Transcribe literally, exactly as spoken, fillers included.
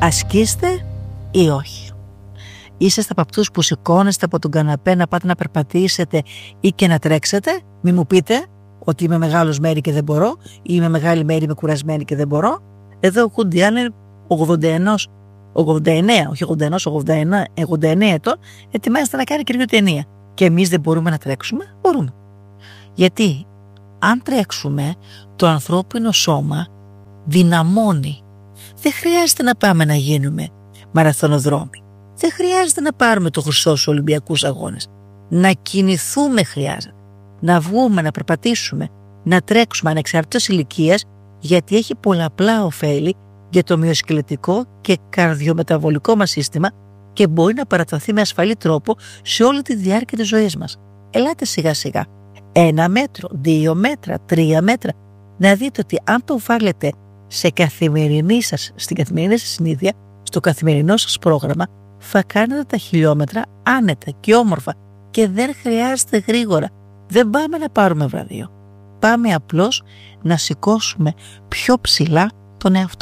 ασκήστε ή όχι. Είσαστε από αυτούς που σηκώνεστε από τον καναπέ να πάτε να περπατήσετε ή και να τρέξετε? Μη μου πείτε ότι είμαι μεγάλος μέρη και δεν μπορώ, ή είμαι μεγάλη μέρη, είμαι κουρασμένη και δεν μπορώ. Εδώ ο Χουντιάν είναι ογδόντα εννέα, ογδόντα εννέα, όχι ογδόντα ένα, ογδόντα εννέα, ογδόντα εννέα ετών, ετοιμάζεται να κάνει καινούργια ταινία. Και εμείς δεν μπορούμε να τρέξουμε? Μπορούμε. Γιατί αν τρέξουμε, το ανθρώπινο σώμα δυναμώνει. Δεν χρειάζεται να πάμε να γίνουμε μαραθωνοδρόμοι. Δεν χρειάζεται να πάρουμε το χρυσό στους Ολυμπιακούς Αγώνες. Να κινηθούμε χρειάζεται. Να βγούμε, να περπατήσουμε, να τρέξουμε ανεξαρτήτως ηλικίας, γιατί έχει πολλαπλά ωφέλη για το μυοσκελετικό και καρδιομεταβολικό μας σύστημα και μπορεί να παραταθεί με ασφαλή τρόπο σε όλη τη διάρκεια της ζωής μας. Ελάτε σιγά σιγά. Ένα μέτρο, δύο μέτρα, τρία μέτρα. Να δείτε ότι αν το βάλετε σε καθημερινή σας, στην καθημερινή σας συνήθεια, στο καθημερινό σας πρόγραμμα, θα κάνετε τα χιλιόμετρα άνετα και όμορφα και δεν χρειάζεται γρήγορα. Δεν πάμε να πάρουμε βραβείο. Πάμε απλώς να σηκώσουμε πιο ψηλά τον εαυτό